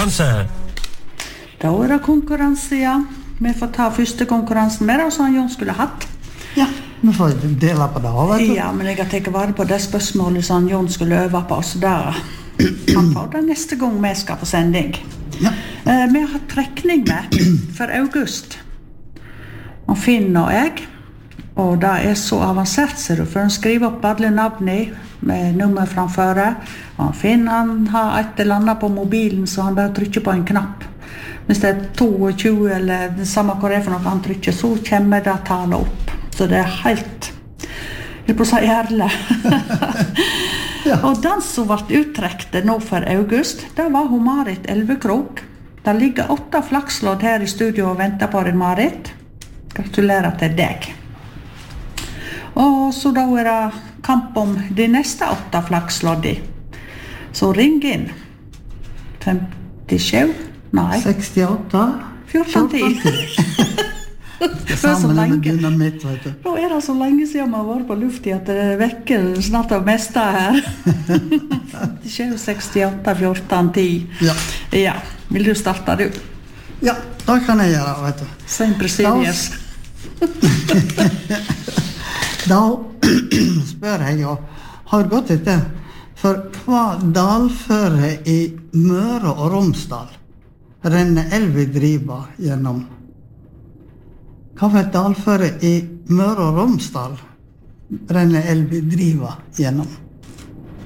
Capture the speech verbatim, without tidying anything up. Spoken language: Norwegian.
konkurranse. Da er det konkurranse, ja. Vi får ta første konkurransen med det, som Jon skulle hatt. Ja, vi får dele på det, vet du. Ja, men jeg har tenkt vare på det spørsmålet som Jon skulle øve på oss der. Han får det neste gang vi skal på sending. Ja. Eh, vi har trekning med for august. Og Finn og jeg. Og det er så avansert, ser du, for han skriver opp alle navnene med nummer framføre. Og Finn, han har et eller annet på mobilen, så han bare trykker på en knapp. Hvis det er tjueto, eller det samme hva det er for noe han trykker, så kommer det tallet opp. Så det er helt, jeg vil på å si ærlig. Ja. Og den som ble uttrekket nå for august, det var hun Marit Elvekrok. Det ligger åtte flakslodd her i studio og venter på deg, Marit. Gratulerer til deg. Og så da er det kamp om de neste åtte flaksloddi. Så ring inn. femtisju, nei. sekstiåtte. fjorten ti. Det er sammen med dynamitt, vet du. Nå er det så lenge siden vi har vært på luft i at det vekker snart av meste her. femtisju, sekstiåtte, fjorten ti. Ja. Ja, vil du starte du? Ja, det kan jeg gjøre, vet du. Sempre seriøs. Da spør jeg jo, har gått etter, for hva dalføre i Møre og Romsdal renner elva driva gjennom? Hva for et dalføre i Møre og Romsdal renner elva driva gjennom?